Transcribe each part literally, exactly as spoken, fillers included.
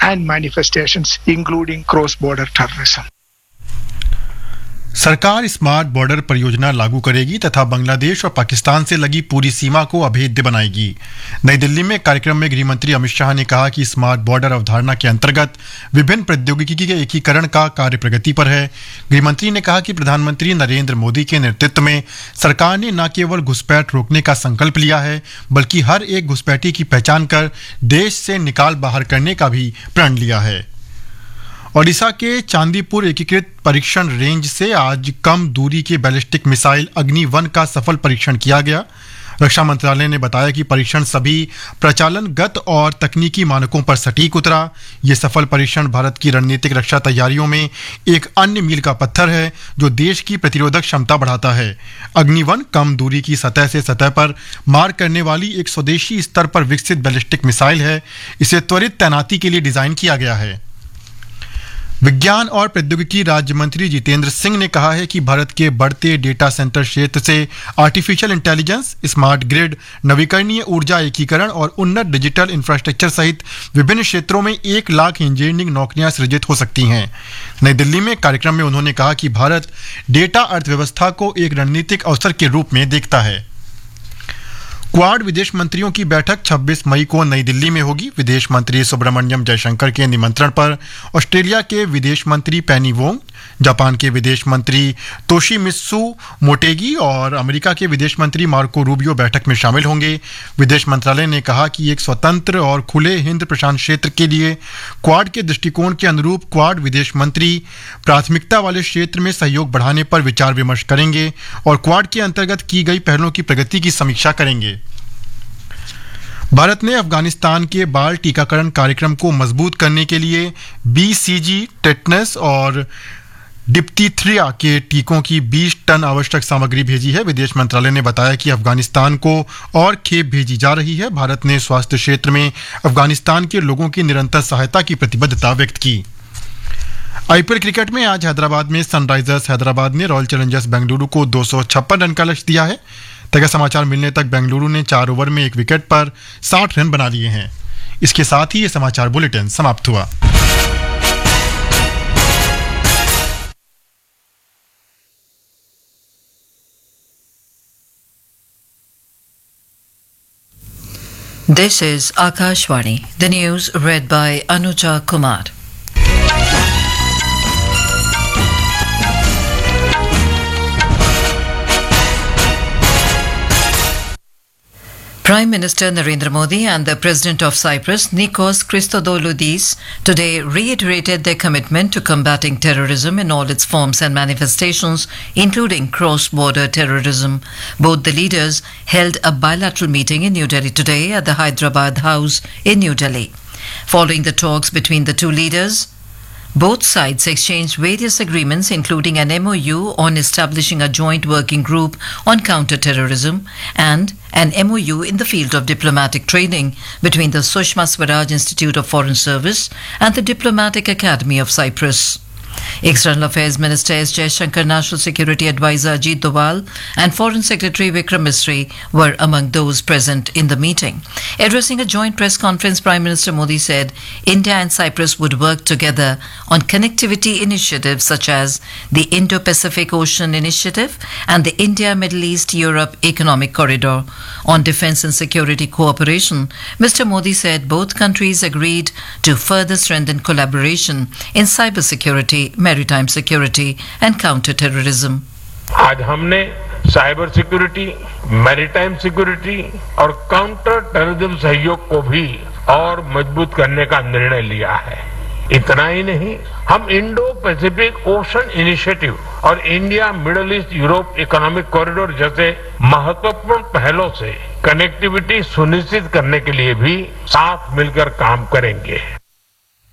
and manifestations, including cross-border terrorism. सरकार smart border परियोजना लागू करेगी तथा बांग्लादेश और पाकिस्तान से लगी पूरी सीमा को अभेद्य बनाएगी। नई दिल्ली में कार्यक्रम में गृहमंत्री अमित शाह ने कहा कि स्मार्ट बॉर्डर अवधारणा के अंतर्गत विभिन्न प्रौद्योगिकी के एकीकरण का कार्य प्रगति पर है। गृहमंत्री ने कहा कि प्रधानमंत्री नरेंद्र मोदी के नेतृत्व में सरकार ने न केवल घुसपैठ रोकने का संकल्प लिया है, बल्कि हर एक घुसपैठी की पहचान कर देश से निकाल बाहर करने का भी प्रण लिया है। ओडिशा के चांदीपुर एकीकृत परीक्षण रेंज से आज कम दूरी की बैलिस्टिक मिसाइल अग्नि वन का सफल परीक्षण किया गया। रक्षा मंत्रालय ने बताया कि परीक्षण सभी प्रचालनगत और तकनीकी मानकों पर सटीक उतरा। ये सफल परीक्षण भारत की रणनीतिक रक्षा तैयारियों में एक अन्य मील का पत्थर है, जो देश की प्रतिरोधक क्षमता बढ़ाता है। अग्नि वन कम दूरी की सतह से सतह पर मार करने वाली एक स्वदेशी स्तर पर विकसित बैलिस्टिक मिसाइल है। इसे त्वरित तैनाती के लिए डिजाइन किया गया है। विज्ञान और प्रौद्योगिकी राज्य मंत्री जितेंद्र सिंह ने कहा है कि भारत के बढ़ते डेटा सेंटर क्षेत्र से आर्टिफिशियल इंटेलिजेंस, स्मार्ट ग्रिड, नवीकरणीय ऊर्जा एकीकरण और उन्नत डिजिटल इंफ्रास्ट्रक्चर सहित विभिन्न क्षेत्रों में एक लाख इंजीनियरिंग नौकरियां सृजित हो सकती हैं। नई दिल्ली में कार्यक्रम में उन्होंने कहा कि भारत डेटा अर्थव्यवस्था को एक रणनीतिक अवसर के रूप में देखता है। क्वाड विदेश मंत्रियों की बैठक छब्बीस मई को नई दिल्ली में होगी। विदेश मंत्री सुब्रमण्यम जयशंकर के निमंत्रण पर ऑस्ट्रेलिया के विदेश मंत्री पेनी वोंग, जापान के विदेश मंत्री तोशिमित्सु मोटेगी और अमेरिका के विदेश मंत्री मार्को रूबियो बैठक में शामिल होंगे। विदेश मंत्रालय ने कहा कि एक स्वतंत्र और खुले हिंद प्रशांत क्षेत्र के लिए क्वाड के दृष्टिकोण के अनुरूप क्वाड विदेश मंत्री प्राथमिकता वाले क्षेत्र में सहयोग बढ़ाने पर विचार विमर्श करेंगे और क्वाड के अंतर्गत की गई पहलों की प्रगति की समीक्षा करेंगे। भारत ने अफगानिस्तान के बाल टीकाकरण कार्यक्रम को मजबूत करने के लिए बीसीजी, टेटनस और डिप्थीरिया के टीकों की बीस टन आवश्यक सामग्री भेजी है। विदेश मंत्रालय ने बताया कि अफगानिस्तान को और खेप भेजी जा रही है। भारत ने स्वास्थ्य क्षेत्र में अफगानिस्तान के लोगों की निरंतर सहायता की प्रतिबद्धता व्यक्त की। आईपीएल क्रिकेट में आज हैदराबाद में सनराइजर्स हैदराबाद ने रॉयल चैलेंजर्स बेंगलुरु को दो सौ छप्पन रन का लक्ष्य दिया है। ताजा समाचार मिलने तक बेंगलुरु ने चार ओवर में एक विकेट पर साठ रन बना लिए हैं। इसके साथ ही ये समाचार बुलेटिन समाप्त हुआ। This is Akashvani. The news read by Anuja Kumar. Prime Minister Narendra Modi and the President of Cyprus, Nikos Christodoulidis, today reiterated their commitment to combating terrorism in all its forms and manifestations, including cross-border terrorism. Both the leaders held a bilateral meeting in New Delhi today at the Hyderabad House in New Delhi. Following the talks between the two leaders, both sides exchanged various agreements, including an M O U on establishing a joint working group on counter-terrorism and an M O U in the field of diplomatic training between the Sushma Swaraj Institute of Foreign Service and the Diplomatic Academy of Cyprus. External Affairs Minister S. Jaishankar, National Security Advisor Ajit Doval and Foreign Secretary Vikram Misri were among those present in the meeting. Addressing a joint press conference, Prime Minister Modi said India and Cyprus would work together on connectivity initiatives such as the Indo-Pacific Ocean Initiative and the India-Middle East-Europe Economic Corridor. On defence and security cooperation, Mister Modi said both countries agreed to further strengthen collaboration in cybersecurity, maritime security and counter-terrorism. आज हमने cyber security, maritime security और counter terrorism सहयोग को भी और मजबूत करने का निर्णय लिया है। इतना ही नहीं, हम इंडो पैसिफिक ओशन इनिशिएटिव और India middle east Europe economic corridor जैसे महत्वपूर्ण पहलों से कनेक्टिविटी सुनिश्चित करने के लिए भी साथ मिलकर काम करेंगे।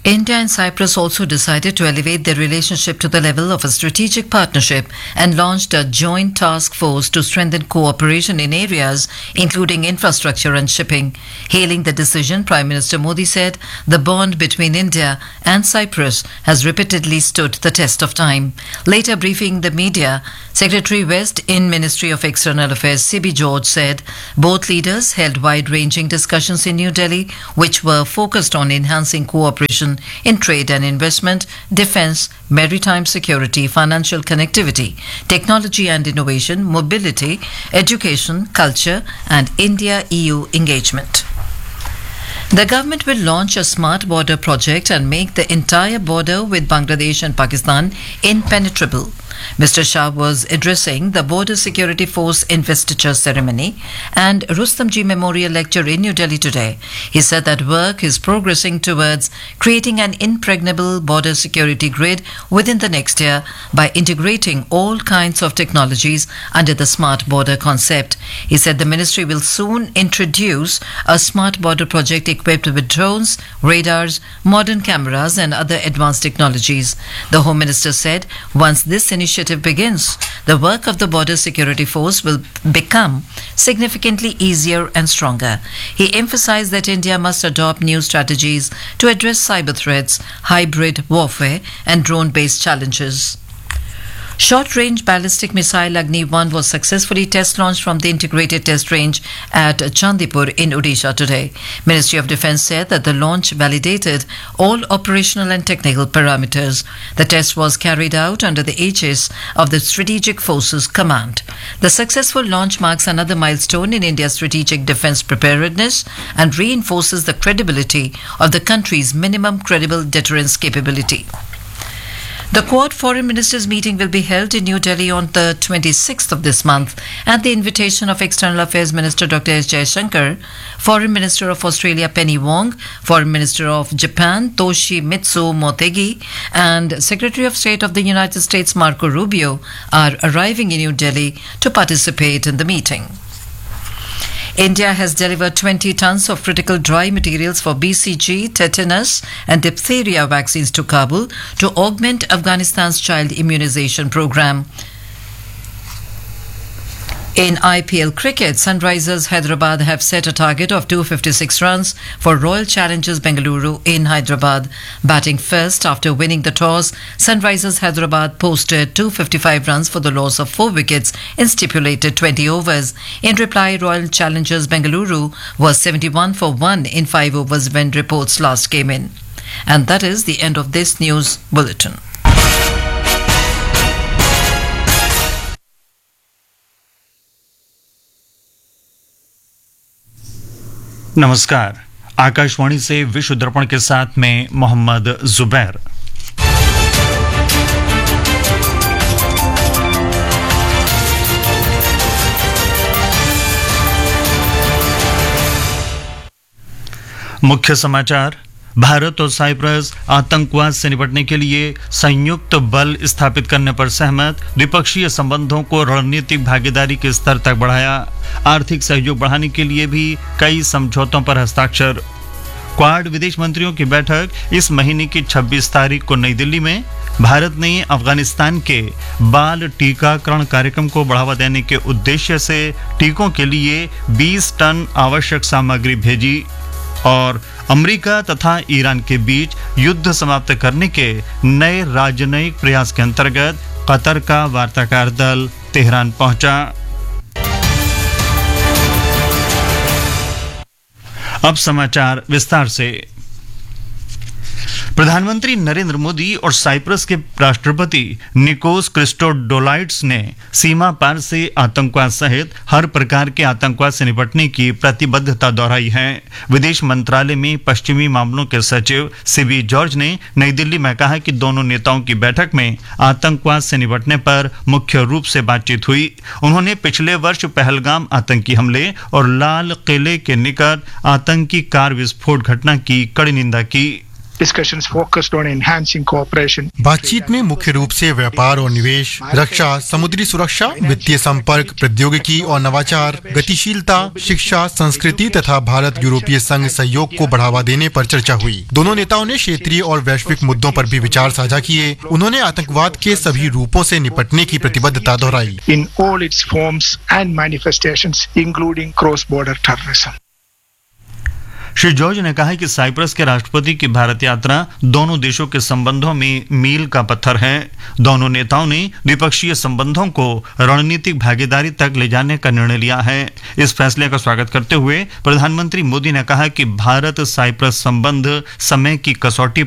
India and Cyprus also decided to elevate their relationship to the level of a strategic partnership and launched a joint task force to strengthen cooperation in areas including infrastructure and shipping. Hailing the decision, Prime Minister Modi said the bond between India and Cyprus has repeatedly stood the test of time. Later briefing the media, Secretary West in Ministry of External Affairs C B George said both leaders held wide-ranging discussions in New Delhi which were focused on enhancing cooperation in trade and investment, defense, maritime security, financial connectivity, technology and innovation, mobility, education, culture, and India-E U engagement. The government will launch a smart border project and make the entire border with Bangladesh and Pakistan impenetrable. Mister Shah was addressing the Border Security Force investiture ceremony and Rustamji Memorial Lecture in New Delhi today. He said that work is progressing towards creating an impregnable border security grid within the next year by integrating all kinds of technologies under the smart border concept. He said the ministry will soon introduce a smart border project equipped with drones, radars, modern cameras and other advanced technologies. The Home Minister said once this initiative begins, the work of the Border Security Force will become significantly easier and stronger. He emphasized that India must adopt new strategies to address cyber threats, hybrid warfare and drone-based challenges. Short-range ballistic missile Agni one was successfully test-launched from the integrated test range at Chandipur in Odisha today. Ministry of Defence said that the launch validated all operational and technical parameters. The test was carried out under the aegis of the Strategic Forces Command. The successful launch marks another milestone in India's strategic defence preparedness and reinforces the credibility of the country's minimum credible deterrence capability. The Quad Foreign Ministers meeting will be held in New Delhi on the twenty-sixth of this month at the invitation of External Affairs Minister Doctor S. Jaishankar, Foreign Minister of Australia Penny Wong, Foreign Minister of Japan Toshimitsu Motegi and Secretary of State of the United States Marco Rubio are arriving in New Delhi to participate in the meeting. India has delivered twenty tons of critical dry materials for B C G, tetanus and diphtheria vaccines to Kabul to augment Afghanistan's child immunization program. In I P L cricket, Sunrisers Hyderabad have set a target of two hundred fifty-six runs for Royal Challengers Bengaluru in Hyderabad. Batting first after winning the toss, Sunrisers Hyderabad posted two hundred fifty-five runs for the loss of four wickets in stipulated twenty overs. In reply, Royal Challengers Bengaluru was seventy-one for one in five overs when reports last came in. And that is the end of this news bulletin. नमस्कार, आकाशवाणी से विश्व दर्पण के साथ में मोहम्मद जुबैर। मुख्य समाचार। भारत और साइप्रस आतंकवाद से निपटने के लिए संयुक्त बल स्थापित करने पर सहमत। द्विपक्षीय संबंधों को रणनीतिक भागीदारी के स्तर तक बढ़ाया। आर्थिक सहयोग बढ़ाने के लिए भी कई समझौतों पर हस्ताक्षर। क्वाड विदेश मंत्रियों की बैठक इस महीने की छब्बीस तारीख को नई दिल्ली में। भारत ने अफगानिस्तान के बाल टीकाकरण कार्यक्रम को बढ़ावा देने के उद्देश्य से टीकों के लिए बीस टन आवश्यक सामग्री भेजी। और अमेरिका तथा ईरान के बीच युद्ध समाप्त करने के नए राजनयिक प्रयास के अंतर्गत कतर का वार्ताकार दल तेहरान पहुंचा। अब समाचार विस्तार से। प्रधानमंत्री नरेंद्र मोदी और साइप्रस के राष्ट्रपति निकोस क्रिस्टोडोलाइड्स ने सीमा पार से आतंकवाद सहित हर प्रकार के आतंकवाद से निपटने की प्रतिबद्धता दोहराई है। विदेश मंत्रालय में पश्चिमी मामलों के सचिव सीबी जॉर्ज ने नई दिल्ली में कहा कि दोनों नेताओं की बैठक में आतंकवाद से निपटने पर मुख्य रूप से बातचीत हुई। उन्होंने पिछले वर्ष पहलगाम आतंकी हमले और लाल किले के निकट आतंकी कार विस्फोट घटना की कड़ी निंदा की। Discussions focused on enhancing cooperation. बातचीत में मुख्य रूप से व्यापार और निवेश, रक्षा, समुद्री सुरक्षा, वित्तीय संपर्क, प्रौद्योगिकी और नवाचार, गतिशीलता, शिक्षा, संस्कृति तथा भारत यूरोपीय संघ सहयोग को बढ़ावा देने पर चर्चा हुई। दोनों नेताओं ने क्षेत्रीय और वैश्विक मुद्दों पर भी विचार साझा किए। उन्होंने आतंकवाद के सभी रूपों से निपटने की प्रतिबद्धता दोहराई। In all its forms and manifestations, including cross-border terrorism. Shri George ने कहा कि साइप्रस के राष्ट्रपति की भारत यात्रा दोनों देशों के संबंधों में मील का पत्थर है। दोनों नेताओं ने द्विपक्षीय संबंधों को रणनीतिक भागीदारी तक ले जाने का निर्णय लिया है। इस फैसले का स्वागत करते हुए प्रधानमंत्री मोदी ने कहा कि भारत साइप्रस संबंध समय की कसौटी